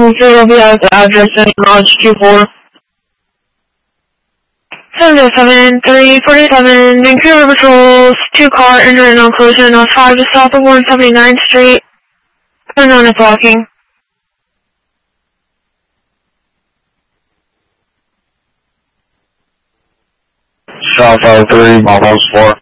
Vancouver will be at the address in Lodge 24. 77347, Vancouver patrols, 2-car engine on collision on 5 just south of 179th Street. Unknown is walking. South 3, Mamos 4.